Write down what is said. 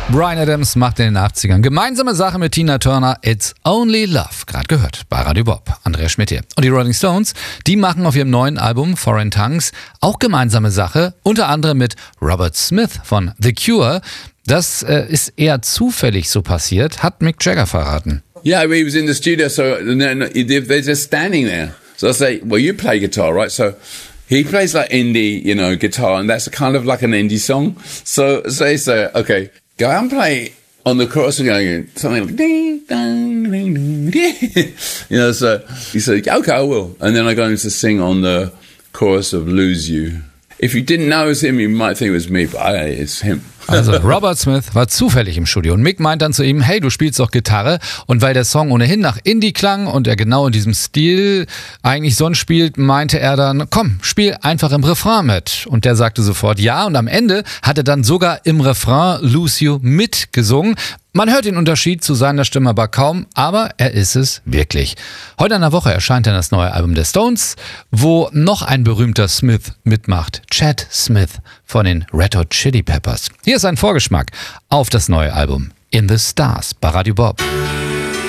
Bryan Adams macht in den 80ern gemeinsame Sache mit Tina Turner, It's Only Love, gerade gehört bei Radio Bob. Andreas Schmidt hier. Und die Rolling Stones, die machen auf ihrem neuen Album Foreign Tongues auch gemeinsame Sache, unter anderem mit Robert Smith von The Cure. Das ist eher zufällig so passiert, hat Mick Jagger verraten. Yeah, he was in the studio, so they're just standing there. So I say, well, you play guitar, right? So he plays like indie, guitar, and that's kind of like an indie song. So they say, okay, go out and play on the chorus and going something like ding, ding, ding, ding. So he said, okay, I will. And then I go in to sing on the chorus of Lose You. If you didn't know it was him, you might think it was me, but it's him. Also Robert Smith war zufällig im Studio und Mick meint dann zu ihm, hey, du spielst doch Gitarre, und weil der Song ohnehin nach Indie klang und er genau in diesem Stil eigentlich sonst spielt, meinte er dann, komm, spiel einfach im Refrain mit. Und der sagte sofort ja, und am Ende hat er dann sogar im Refrain Lose You mitgesungen. Man hört den Unterschied zu seiner Stimme aber kaum, aber er ist es wirklich. Heute in der Woche erscheint dann das neue Album der Stones, wo noch ein berühmter Smith mitmacht, Chad Smith von den Red Hot Chili Peppers. Hier ist ein Vorgeschmack auf das neue Album In the Stars bei Radio Bob.